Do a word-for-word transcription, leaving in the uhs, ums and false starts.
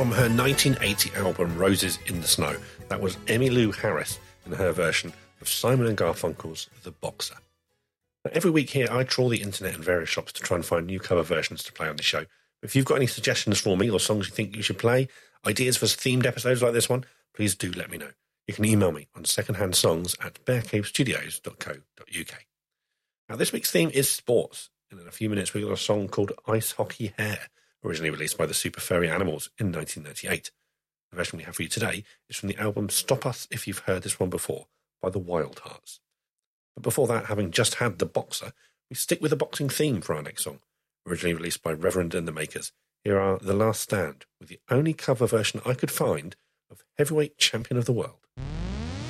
from her nineteen eighty album Roses in the Snow. That was Emmylou Harris in her version of Simon and Garfunkel's The Boxer. Now, every week here I trawl the internet and various shops to try and find new cover versions to play on the show. If you've got any suggestions for me or songs you think you should play, ideas for themed episodes like this one, please do let me know. You can email me on secondhandsongs at bearcavestudios dot co dot uk. Now, this week's theme is sports, and in a few minutes we've got a song called Ice Hockey Hare, originally released by the Super Furry Animals in nineteen ninety-eight. The version we have for you today is from the album Stop Us If You've Heard This One Before by the Wild Hearts. But before that, having just had The Boxer, we stick with the boxing theme for our next song. Originally released by Reverend and the Makers, here are The Last Stand, with the only cover version I could find of Heavyweight Champion of the World.